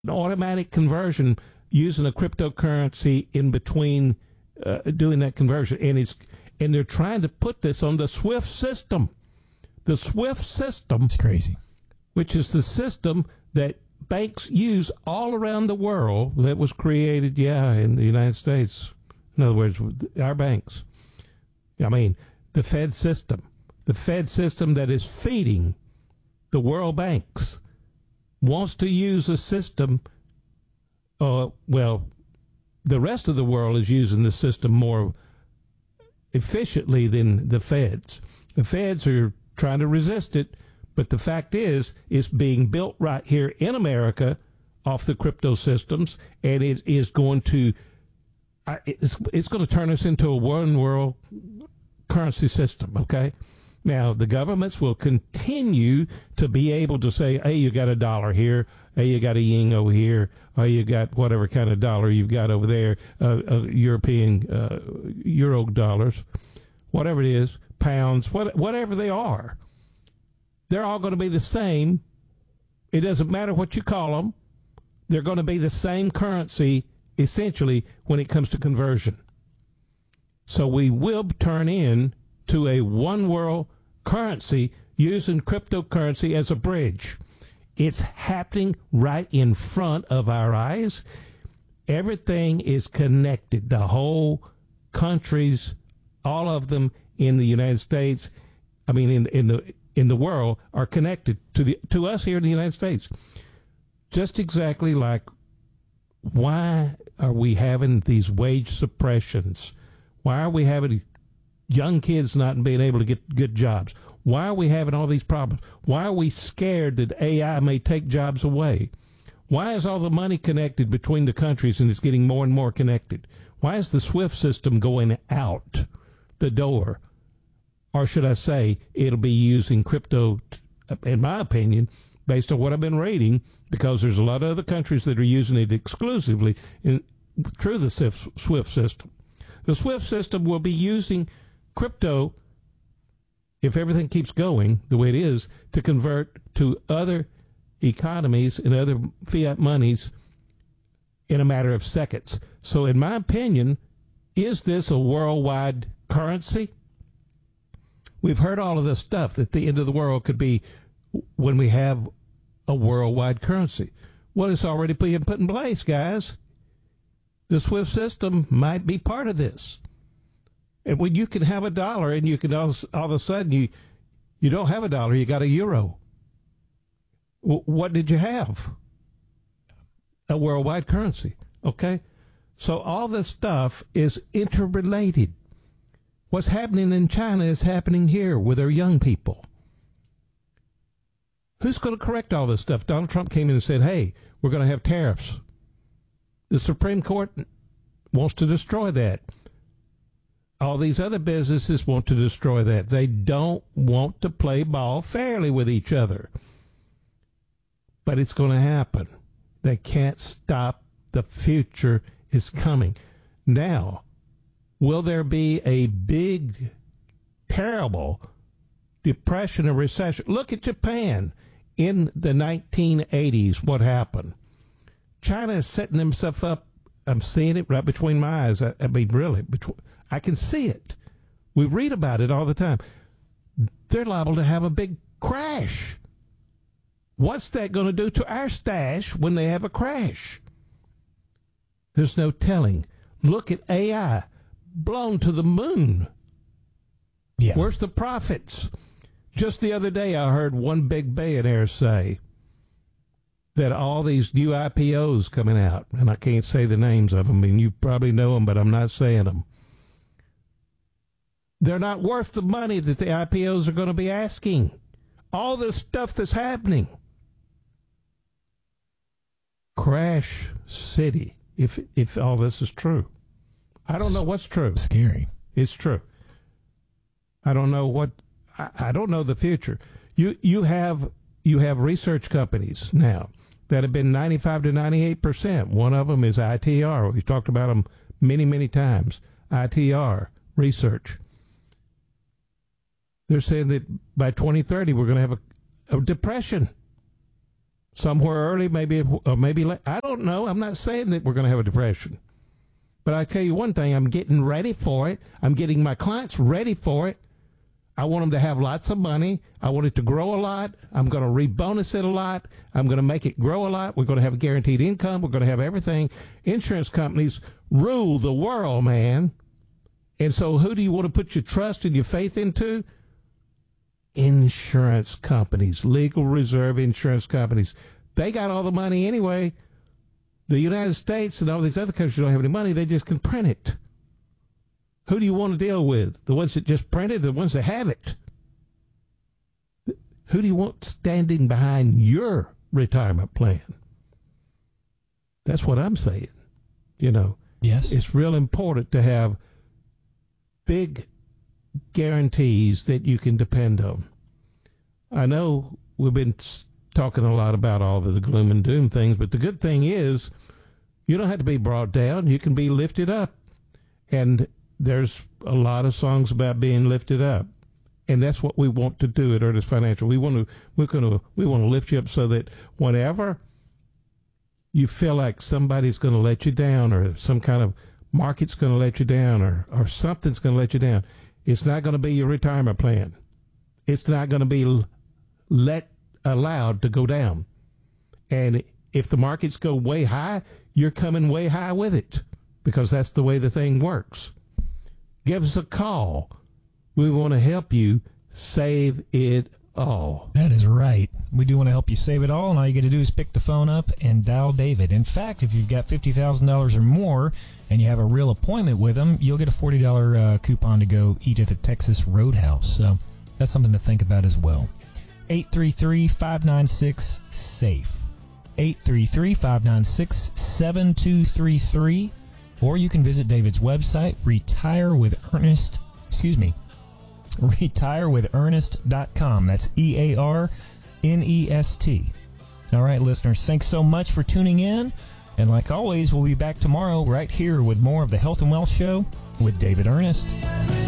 an automatic conversion using a cryptocurrency in between doing that conversion. And they're trying to put this on the SWIFT system. The SWIFT system. It's crazy. Which is the system that banks use all around the world that was created, in the United States. In other words, our banks. I mean, the Fed system. The Fed system that is feeding the world banks wants to use a system. The rest of the world is using the system more efficiently than the Feds. The Feds are trying to resist it, but the fact is, it's being built right here in America off the crypto systems, and it is going to it's going to turn us into a one world currency system. Okay. Now, the governments will continue to be able to say, hey, you got $1 here. Hey, you got a yin over here. Or you got whatever kind of dollar you've got over there, European euro dollars, whatever it is, pounds, whatever they are. They're all going to be the same. It doesn't matter what you call them. They're going to be the same currency, essentially, when it comes to conversion. So we will turn in to a one world currency using cryptocurrency as a bridge. It's happening right in front of our eyes. Everything is connected. The whole countries, all of them in the United States, in the world, are connected to us here in the United States. Just exactly like, why are we having these wage suppressions? Why are we having young kids not being able to get good jobs? Why are we having all these problems? Why are we scared that AI may take jobs away? Why is all the money connected between the countries and it's getting more and more connected? Why is the SWIFT system going out the door? Or should I say, it'll be using crypto, in my opinion, based on what I've been reading, because there's a lot of other countries that are using it exclusively through the SWIFT system. The SWIFT system will be using crypto, if everything keeps going the way it is, to convert to other economies and other fiat monies in a matter of seconds. So in my opinion, is this a worldwide currency? We've heard all of this stuff that the end of the world could be when we have a worldwide currency. Well, it's already being put in place, guys. The SWIFT system might be part of this. And when you can have $1 and you can all of a sudden you don't have $1, you got a euro. What did you have? A worldwide currency. Okay? So all this stuff is interrelated. What's happening in China is happening here with our young people. Who's going to correct all this stuff? Donald Trump came in and said, hey, we're going to have tariffs. The Supreme Court wants to destroy that. All these other businesses want to destroy that. They don't want to play ball fairly with each other. But it's going to happen. They can't stop. The future is coming. Now, will there be a big, terrible depression or recession? Look at Japan in the 1980s. What happened? China is setting themselves up. I'm seeing it right between my eyes. I mean, really, I can see it. We read about it all the time. They're liable to have a big crash. What's that going to do to our stash when they have a crash? There's no telling. Look at AI, blown to the moon. Yeah. Where's the profits? Just the other day, I heard one big billionaire say that all these new IPOs coming out, and I can't say the names of them, and you probably know them, but I'm not saying them. They're not worth the money that the IPOs are going to be asking. All this stuff that's happening. Crash City, if all this is true. I don't know what's true. Scary. It's true. I don't know what. I don't know the future. You have research companies now that have been 95 to 98%. One of them is ITR. We've talked about them many, many times. ITR research. They're saying that by 2030 we're going to have a depression. somewhere early, maybe late. I don't know. I'm not saying that we're going to have a depression. But I tell you one thing, I'm getting ready for it. I'm getting my clients ready for it. I want them to have lots of money. I want it to grow a lot. I'm going to rebonus it a lot. I'm going to make it grow a lot. We're going to have a guaranteed income. We're going to have everything. Insurance companies rule the world, man. And so who do you want to put your trust and your faith into? Insurance companies, legal reserve insurance companies. They got all the money anyway. The United States and all these other countries don't have any money. They just can print it. Who do you want to deal with? The ones that just print it, the ones that have it? Who do you want standing behind your retirement plan? That's what I'm saying. You know, yes, it's real important to have big guarantees that you can depend on. I know we've been talking a lot about all of the gloom and doom things, but the good thing is you don't have to be brought down. You can be lifted up. And there's a lot of songs about being lifted up. And that's what we want to do at Ernest Financial. We want to lift you up so that whenever you feel like somebody's going to let you down, or some kind of market's going to let you down, or something's going to let you down, it's not going to be your retirement plan. It's not going to be allowed to go down. And if the markets go way high, you're coming way high with it, because that's the way the thing works. Give us a call. We want to help you save it all. That is right. We do want to help you save it all, and all you got to do is pick the phone up and dial David. In fact, if you've got $50,000 or more and you have a real appointment with him, you'll get a $40 coupon to go eat at the Texas Roadhouse. So that's something to think about as well. 833-596-SAFE. 833-596-7233. Or you can visit David's website, retirewithernest.com. That's EARNEST. All right, listeners, thanks so much for tuning in. And like always, we'll be back tomorrow right here with more of the Health and Wealth Show with David Ernest.